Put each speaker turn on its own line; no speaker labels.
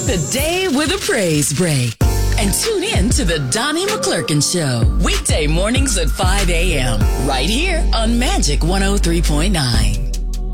the day with a praise break. And tune in to the Donnie McClurkin Show, weekday mornings at 5 a.m. right here on Magic 103.9.